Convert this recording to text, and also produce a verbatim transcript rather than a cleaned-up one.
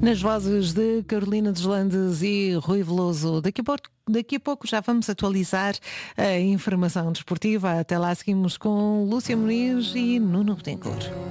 Nas vozes de Carolina Deslandes e Rui Veloso. Daqui a pouco, daqui a pouco já vamos atualizar a informação desportiva. Até lá seguimos com Lúcia Muniz e Nuno Betancourt.